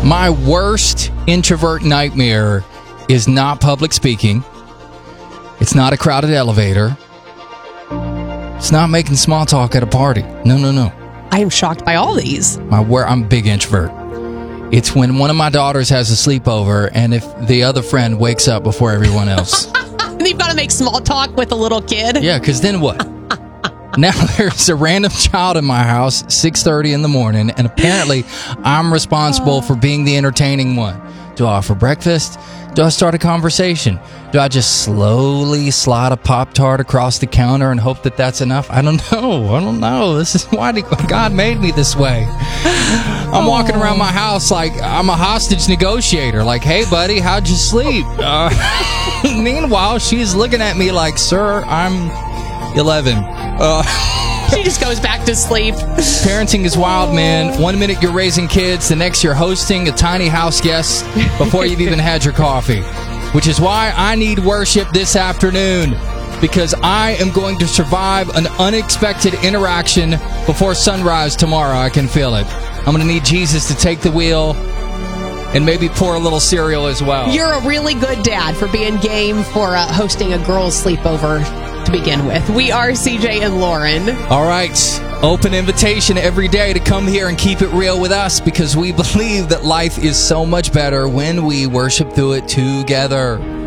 My worst introvert nightmare is not public speaking. It's not a crowded elevator. It's not making small talk at a party. No. I am shocked by all these. I'm a big introvert. It's when one of my daughters has a sleepover and if the other friend wakes up before everyone else. And you've got to make small talk with a little kid. Yeah, because then what? Now there's a random child in my house, 6:30 in the morning, and apparently I'm responsible for being the entertaining one. Do I offer breakfast? Do I start a conversation? Do I just slowly slide a Pop-Tart across the counter and hope that that's enough? I don't know. This is why God made me this way. I'm walking around my house like I'm a hostage negotiator. Like, hey, buddy, how'd you sleep? Meanwhile, she's looking at me like, sir, I'm 11. She just goes back to sleep. Parenting is wild, man. 1 minute you're raising kids, the next you're hosting a tiny house guest before you've even had your coffee. Which is why I need worship this afternoon, because I am going to survive an unexpected interaction before sunrise tomorrow. I can feel it. I'm going to need Jesus to take the wheel and maybe pour a little cereal as well. You're a really good dad for being game for hosting a girls' sleepover to begin with. We are CJ and Lauren. All right. Open invitation every day to come here and keep it real with us, because we believe that life is so much better when we worship through it together.